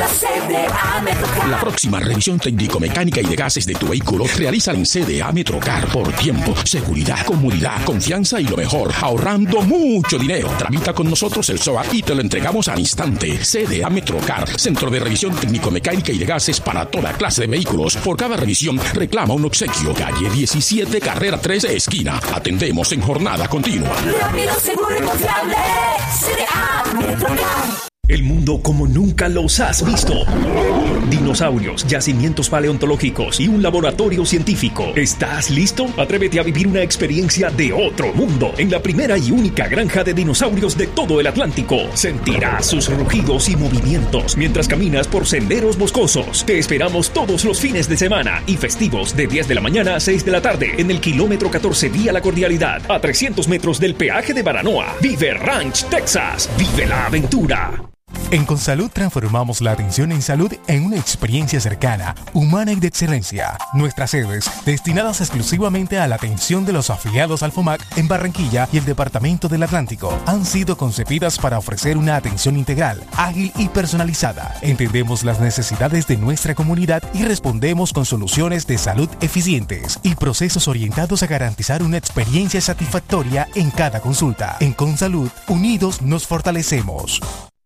CDA Metrocar. La próxima revisión técnico-mecánica y de gases de tu vehículo realiza en CDA Metrocar por tiempo, seguridad, comodidad, confianza y lo mejor, ahorrando mucho dinero. Tramita con nosotros el SOA y te lo entregamos al instante. CDA Metrocar, centro de revisión técnico-mecánica y de gases para toda clase de vehículos. Por cada revisión reclama un obsequio. Calle 17, carrera 13, esquina. Atendemos en jornada continua. Rápido, seguro y confiable. CDA Metrocar. El mundo como nunca los has visto. Dinosaurios, yacimientos paleontológicos y un laboratorio científico. ¿Estás listo? Atrévete a vivir una experiencia de otro mundo en la primera y única granja de dinosaurios de todo el Atlántico. Sentirás sus rugidos y movimientos mientras caminas por senderos boscosos. Te esperamos todos los fines de semana y festivos de 10 de la mañana a 6 de la tarde en el kilómetro 14 vía La Cordialidad, a 300 metros del peaje de Baranoa. Vive Ranch, Texas. Vive la aventura. En Consalud transformamos la atención en salud en una experiencia cercana, humana y de excelencia. Nuestras sedes, destinadas exclusivamente a la atención de los afiliados al FOMAC en Barranquilla y el Departamento del Atlántico, han sido concebidas para ofrecer una atención integral, ágil y personalizada. Entendemos las necesidades de nuestra comunidad y respondemos con soluciones de salud eficientes y procesos orientados a garantizar una experiencia satisfactoria en cada consulta. En Consalud, unidos nos fortalecemos.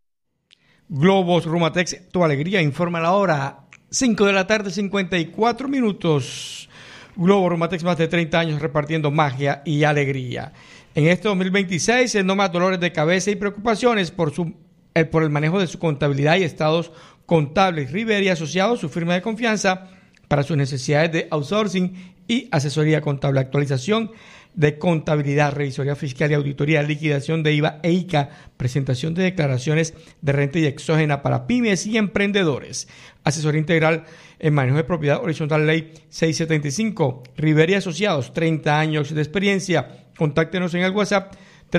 Globos Rumatex, tu alegría, informa la hora, 5 de la tarde, 54 minutos. Globos Rumatex, más de 30 años repartiendo magia y alegría. En este 2026, no más dolores de cabeza y preocupaciones por el manejo de su contabilidad y estados contables. Rivera y Asociados, su firma de confianza para sus necesidades de outsourcing y asesoría contable, actualización de contabilidad, revisoría fiscal y auditoría, liquidación de IVA e ICA, presentación de declaraciones de renta y exógena para pymes y emprendedores, asesoría integral en manejo de propiedad horizontal ley 675, Rivera y Asociados, 30 años de experiencia. Contáctenos en el WhatsApp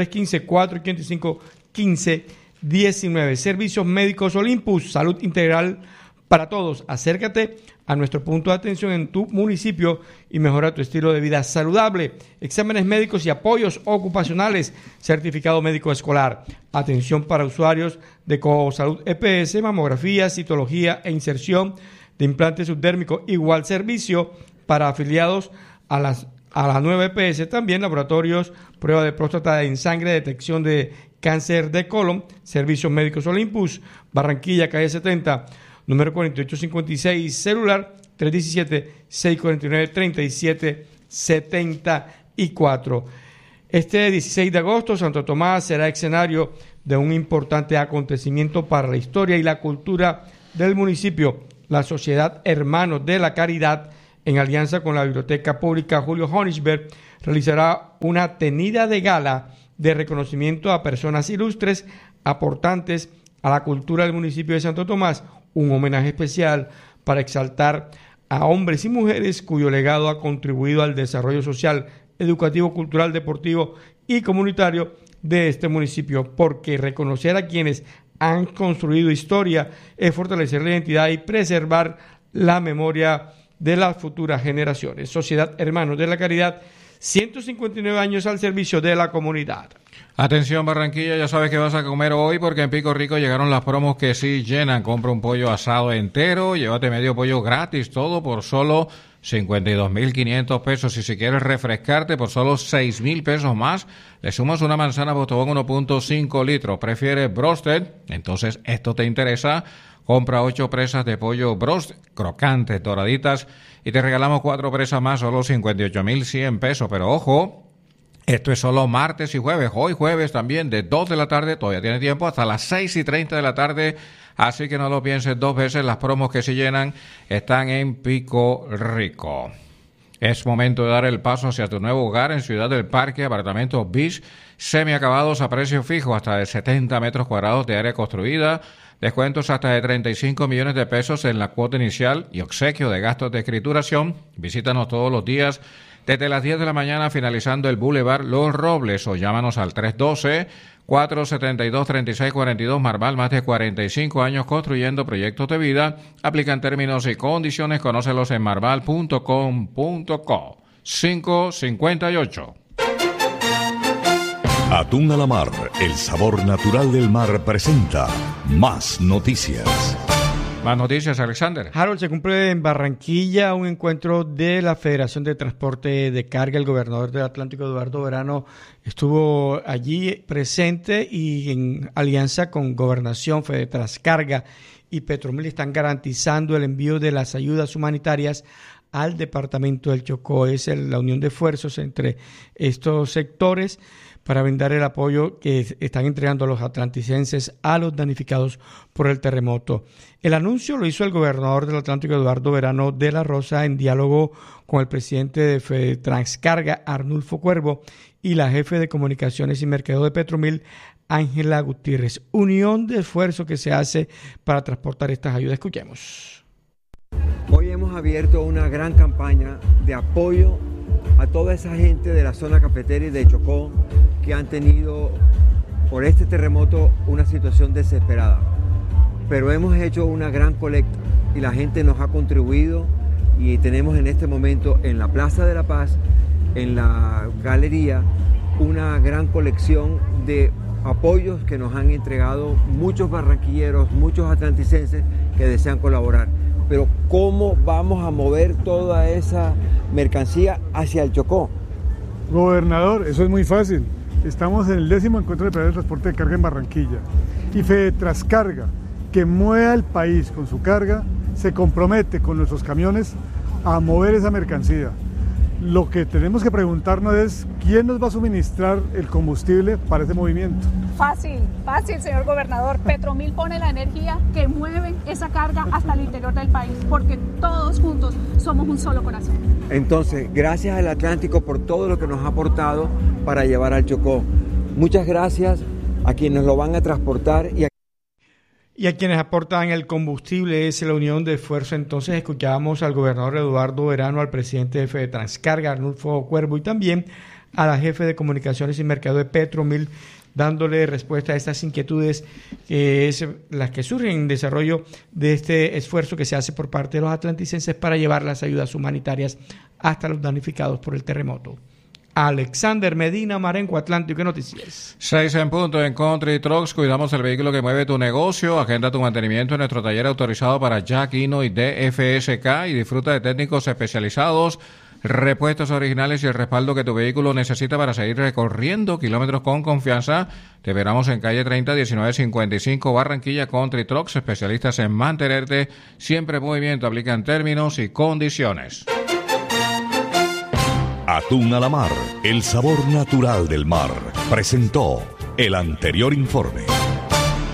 315-455-1519. Servicios Médicos Olympus, salud integral para todos. Acércate a nuestro punto de atención en tu municipio y mejora tu estilo de vida saludable. Exámenes médicos y apoyos ocupacionales, certificado médico escolar, atención para usuarios de Cosalud EPS, mamografía, citología e inserción de implante subdérmico. Igual servicio para afiliados a la nueva EPS, también laboratorios, prueba de próstata en sangre, detección de cáncer de colon. Servicios Médicos Olympus, Barranquilla, calle 70, número 4856, celular 317-649-3774. Este 16 de agosto, Santo Tomás será escenario de un importante acontecimiento para la historia y la cultura del municipio. La Sociedad Hermanos de la Caridad, en alianza con la Biblioteca Pública Julio Honisberg, realizará una tenida de gala de reconocimiento a personas ilustres aportantes a la cultura del municipio de Santo Tomás, un homenaje especial para exaltar a hombres y mujeres cuyo legado ha contribuido al desarrollo social, educativo, cultural, deportivo y comunitario de este municipio, porque reconocer a quienes han construido historia es fortalecer la identidad y preservar la memoria de las futuras generaciones. Sociedad Hermanos de la Caridad, 159 años al servicio de la comunidad. Atención Barranquilla, ya sabes que vas a comer hoy porque en Pico Rico llegaron las promos que sí llenan. Compra un pollo asado entero, llévate medio pollo gratis, todo por solo 52.500 pesos. Y si quieres refrescarte por solo 6.000 pesos más, le sumas una manzana Botobón 1.5 litros. ¿Prefieres Brosted? Entonces esto te interesa. Compra 8 presas de pollo Brosted, crocantes, doraditas, y te regalamos 4 presas más, solo 58.100 pesos. Pero ojo, esto es solo martes y jueves. Hoy jueves también, de 2 de la tarde, todavía tiene tiempo, hasta las 6:30 de la tarde. Así que no lo pienses dos veces, las promos que se llenan están en Pico Rico. Es momento de dar el paso hacia tu nuevo hogar en Ciudad del Parque, apartamentos Beach, semiacabados a precio fijo, hasta de 70 metros cuadrados de área construida, descuentos hasta de 35 millones de pesos en la cuota inicial y obsequio de gastos de escrituración. Visítanos todos los días desde las 10 de la mañana, finalizando el Boulevard Los Robles, o llámanos al 312-472-3642. Marval, más de 45 años construyendo proyectos de vida. Aplican términos y condiciones. Conócelos en marval.com.co. 558. Atún a la Mar, el sabor natural del mar, presenta Más Noticias. Más noticias, Alexander. Harold, se cumple en Barranquilla un encuentro de la Federación de Transporte de Carga. El gobernador del Atlántico, Eduardo Verano, estuvo allí presente y en alianza con Gobernación, Fedetrascarga y Petromil están garantizando el envío de las ayudas humanitarias al departamento del Chocó. Es la unión de esfuerzos entre estos sectores para brindar el apoyo que están entregando los atlanticenses a los damnificados por el terremoto. El anuncio lo hizo el gobernador del Atlántico, Eduardo Verano de la Rosa, en diálogo con el presidente de Fedetrascarga, Arnulfo Cuervo, y la jefe de Comunicaciones y Mercadeo de Petromil, Ángela Gutiérrez. Unión de esfuerzo que se hace para transportar estas ayudas. Escuchemos. Hoy hemos abierto una gran campaña de apoyo a toda esa gente de la zona cafetera y de Chocó que han tenido por este terremoto una situación desesperada. Pero hemos hecho una gran colecta y la gente nos ha contribuido y tenemos en este momento en la Plaza de la Paz, en la galería, una gran colección de apoyos que nos han entregado muchos barranquilleros, muchos atlanticenses que desean colaborar. Pero ¿cómo vamos a mover toda esa mercancía hacia el Chocó? Gobernador, eso es muy fácil. Estamos en el 10º encuentro de Federal de Transporte de Carga en Barranquilla. Y Fedetrascarga, que mueva el país con su carga, se compromete con nuestros camiones a mover esa mercancía. Lo que tenemos que preguntarnos es quién nos va a suministrar el combustible para ese movimiento. Fácil, señor gobernador. Petromil pone la energía que mueve esa carga hasta el interior del país, porque todos juntos somos un solo corazón. Entonces, gracias al Atlántico por todo lo que nos ha aportado para llevar al Chocó. Muchas gracias a quienes lo van a transportar y a quienes aportan el combustible. Es la unión de esfuerzo. Entonces escuchábamos al gobernador Eduardo Verano, al presidente de Fedetrascarga, Arnulfo Cuervo, y también a la jefe de Comunicaciones y Mercado de Petromil, dándole respuesta a estas inquietudes que es las que surgen en desarrollo de este esfuerzo que se hace por parte de los atlanticenses para llevar las ayudas humanitarias hasta los damnificados por el terremoto. Alexander Medina, Marenco Atlántico, ¿qué noticias? 6 en punto. En Country Trucks cuidamos el vehículo que mueve tu negocio. Agenda tu mantenimiento en nuestro taller autorizado para Jack, Hino y DFSK y disfruta de técnicos especializados, repuestos originales y el respaldo que tu vehículo necesita para seguir recorriendo kilómetros con confianza. Te esperamos en calle 30, 1955, Barranquilla. Country Trucks, especialistas en mantenerte siempre en movimiento. Aplican términos y condiciones. Atún a la mar, el sabor natural del mar. Presentó el anterior informe.